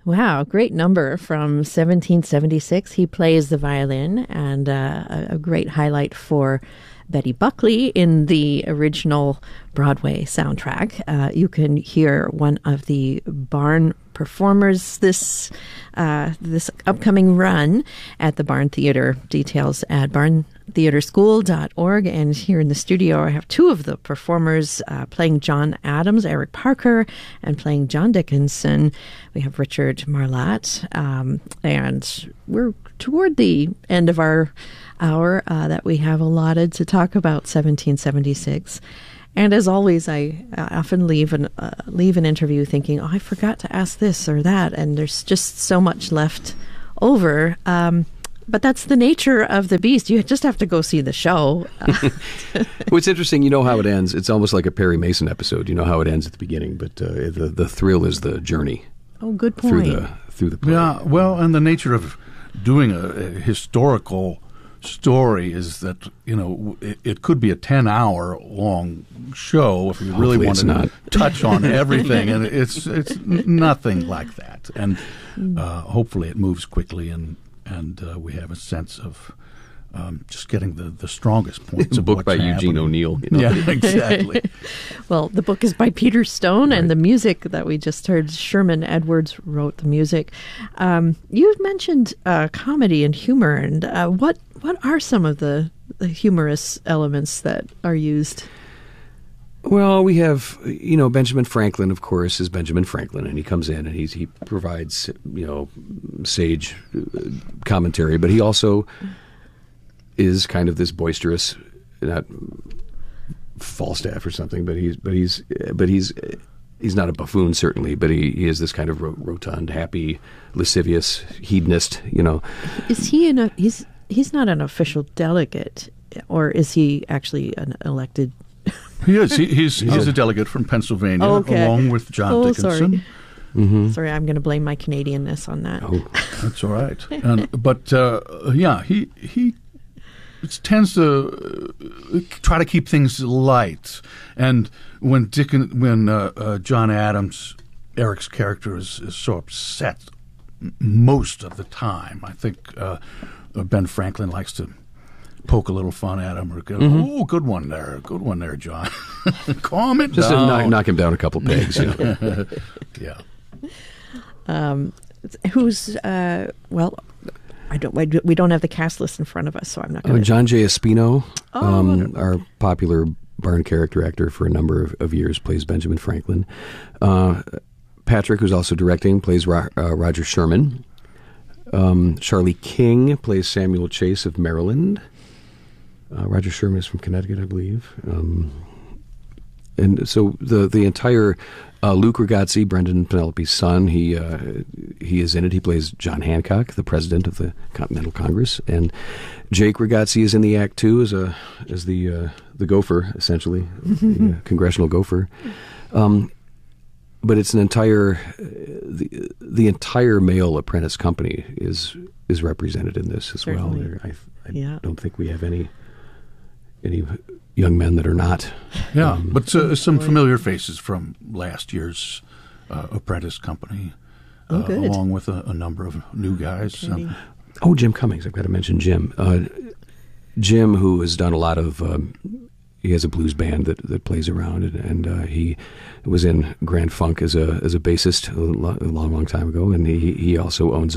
Wow, great number from 1776. He plays the violin, and a great highlight for Betty Buckley in the original Broadway soundtrack. You can hear one of the Barn performers this upcoming run at the Barn Theater. Details at barntheaterschool.org. And here in the studio, I have two of the performers playing John Adams, Eric Parker, and playing John Dickinson. We have Richard Marlatt, and we're toward the end of our hour that we have allotted to talk about 1776. And as always, I often leave an interview thinking, oh, I forgot to ask this or that, and there's just so much left over. But that's the nature of the beast. You just have to go see the show. Well, it's interesting. You know how it ends. It's almost like a Perry Mason episode. You know how it ends at the beginning, but the thrill is the journey. Oh, good point. Through the play. Yeah, well, and the nature of doing a historical story is that, you know, it could be a 10-hour long show if you really want to touch on everything, and it's nothing like that. And hopefully it moves quickly, and we have a sense of just getting the strongest points. It's a book by Eugene O'Neill. You know? Yeah, exactly. Well, the book is by Peter Stone, right. And the music that we just heard, Sherman Edwards wrote the music. You mentioned comedy and humor, and what are some of the humorous elements that are used? Well, we have, you know, Benjamin Franklin, of course, is Benjamin Franklin, and he comes in and he provides, you know, sage commentary, but he also is kind of this boisterous, not Falstaff or something, but he's not a buffoon, certainly, but he is this kind of rotund, happy, lascivious hedonist, you know. Is he he's not an official delegate, or is he actually an elected? He is. He's a delegate from Pennsylvania, along with John Dickinson. Sorry. Mm-hmm. Sorry, I'm going to blame my Canadianness on that. Oh, that's all right. But he tends to try to keep things light. And when John Adams, Eric's character, is so upset most of the time, I think Ben Franklin likes to poke a little fun at him, or go, "Oh, good one there, John." Calm it just down. Just knock him down a couple pegs, you know. Yeah. Who's well? We don't have the cast list in front of us, so I'm not going to... John J. Espino, our popular Barn character actor for a number of years, plays Benjamin Franklin. Patrick, who's also directing, plays Roger Sherman. Charlie King plays Samuel Chase of Maryland. Roger Sherman is from Connecticut, I believe. And so the entire... Luke Ragazzi, Brendan Penelope's son, he is in it. He plays John Hancock, the president of the Continental Congress, and Jake Ragazzi is in the act too, as the gopher, essentially, the congressional gopher. But it's an entire the entire male apprentice company is represented in this as Certainly. well. I don't think we have any young men that are not. Yeah, but some familiar faces from last year's apprentice company, along with a number of new guys. Jim Cummings. I've got to mention Jim. Jim, who has done a lot of... he has a blues band that plays around, and he was in Grand Funk as a bassist a long time ago, and he also owns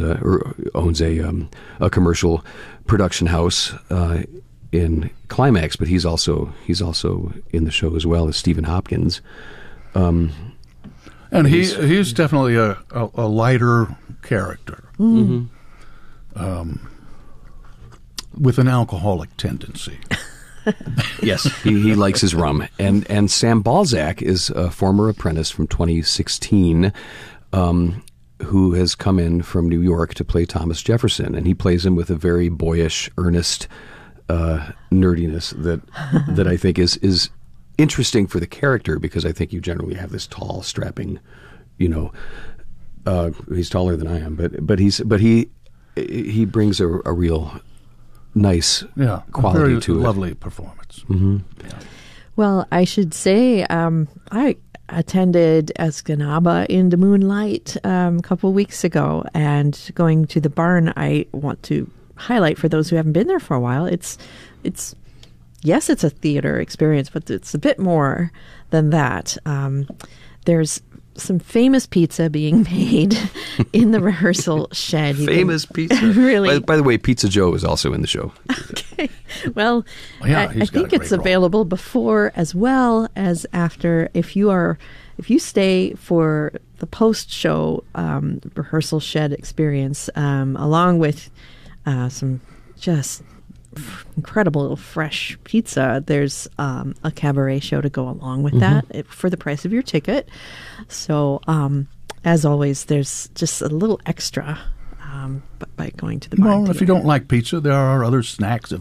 a commercial production house in Climax, but he's also in the show as well as Stephen Hopkins. And he's definitely a lighter character. Mm-hmm. With an alcoholic tendency. Yes, he likes his rum. And Sam Balzac is a former apprentice from 2016 who has come in from New York to play Thomas Jefferson, and he plays him with a very boyish, earnest nerdiness that I think is interesting for the character, because I think you generally have this tall, strapping, you know, he's taller than I am, but he brings a real nice quality very to it. Lovely performance. Mm-hmm. Yeah. Well, I should say attended Escanaba in the moonlight a couple weeks ago, and going to the barn, I want to highlight for those who haven't been there for a while. It's yes, it's a theater experience, but it's a bit more than that. There's some famous pizza being made in the rehearsal shed. Famous pizza. Really? By the way, Pizza Joe is also in the show. Okay. Well, yeah, I think it's available before as well as after. If you stay for the post-show rehearsal shed experience, along with some just incredible fresh pizza, there's a cabaret show to go along with that for the price of your ticket. So as always, there's just a little extra by going to the barn. Well, if you don't like pizza, there are other snacks